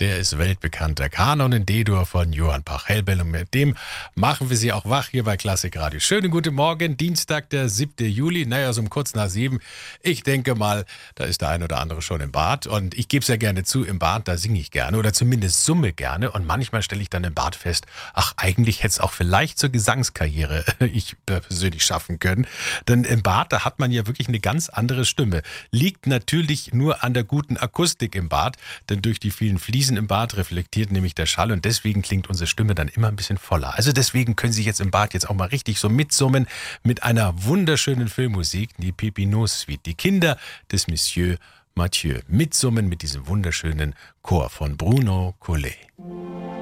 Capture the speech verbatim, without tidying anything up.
Der ist weltbekannt, der Kanon in D-Dur von Johann Pachelbel. Und mit dem machen wir Sie auch wach hier bei Klassik Radio. Schönen guten Morgen, Dienstag, der siebte Juli, naja, so um kurz nach sieben. Ich denke mal, da ist der ein oder andere schon im Bad. Und ich gebe es ja gerne zu, im Bad, da singe ich gerne oder zumindest summe gerne. Und manchmal stelle ich dann im Bad fest, ach, eigentlich hätte es auch vielleicht zur Gesangskarriere ich persönlich schaffen können. Denn im Bad, da hat man ja wirklich eine ganz andere Stimme. Liegt natürlich nur an der guten Akustik im Bad, denn durch die vielen Fliesen im Bad reflektiert nämlich der Schall und deswegen klingt unsere Stimme dann immer ein bisschen voller. Also deswegen können Sie jetzt im Bad jetzt auch mal richtig so mitsummen mit einer wunderschönen Filmmusik, die Pépinot-Suite. Die Kinder des Monsieur Mathieu mitsummen mit diesem wunderschönen Chor von Bruno Collet.